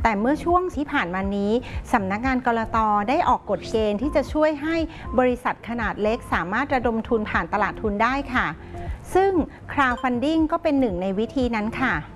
แต่เมื่อช่วงที่ผ่านมานี้สำนักงานกลต.ได้ออกกฎเกณฑ์ที่จะช่วยให้บริษัทขนาดเล็กสามารถระดมทุนผ่านตลาดทุนได้ค่ะซึ่ง crowdfunding ก็เป็นหนึ่งในวิธีนั้นค่ะ